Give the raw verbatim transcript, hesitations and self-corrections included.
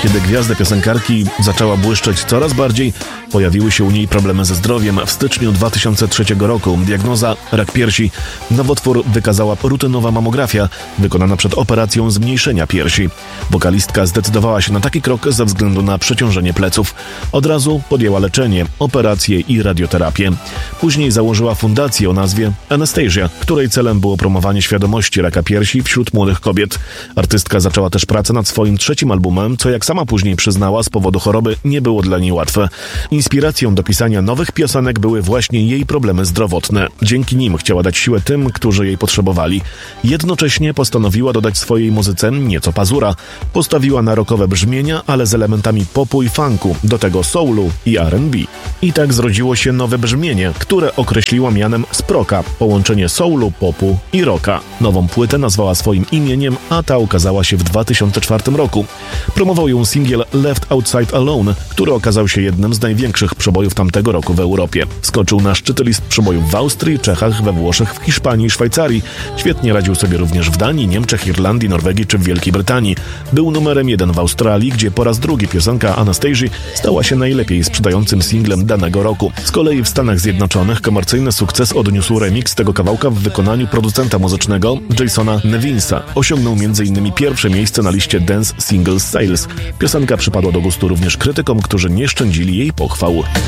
Kiedy gwiazda piosenkarki zaczęła błyszczeć coraz bardziej, pojawiły się u niej problemy ze zdrowiem. W styczniu dwa tysiące trzeciego roku diagnoza rak piersi. Nowotwór wykazała rutynowa mamografia wykonana przed operacją zmniejszenia piersi. Wokalistka zdecydowała się na taki krok ze względu na przeciążenie pleców. Od razu podjęła leczenie, operacje i radioterapię. Później założyła fundację o nazwie Anastasia, której celem było promowanie świadomości raka piersi wśród młodych kobiet. Artystka zaczęła też pracę nad swoim trzecim albumem, co jak sama później przyznała, z powodu choroby nie było dla niej łatwe. Inspiracją do pisania nowych piosenek były właśnie jej problemy zdrowotne. Dzięki nim chciała dać siłę tym, którzy jej potrzebowali. Jednocześnie postanowiła dodać swojej muzyce nieco pazura. Postawiła na rockowe brzmienia, ale z elementami popu i funku, do tego soulu i R and B. I tak zrodziło się nowe brzmienie, które określiła mianem sproka, połączenie soulu, popu i rocka. Nową płytę nazwała swoim imieniem, a ta ukazała się w dwa tysiące czwartym roku. Promował ją singiel Left Outside Alone, który okazał się jednym z największych przebojów tamtego roku w Europie. Skoczył na szczyty list przebojów w Austrii, Czechach, we Włoszech, w Hiszpanii i Szwajcarii. Świetnie radził sobie również w Danii, Niemczech, Irlandii, Norwegii czy w Wielkiej Brytanii. Był numerem jeden w Australii, gdzie po raz drugi piosenka Anastasia stała się najlepiej sprzedającym singlem danego roku. Z kolei w Stanach Zjednoczonych komercyjny sukces odniósł remix tego kawałka w wykonaniu producenta muzycznego Jasona Nevinsa. Osiągnął między innymi pierwsze miejsce na liście Dance Singles Sales. Piosenka przypadła do gustu również krytykom, którzy nie szczędzili jej pochwał.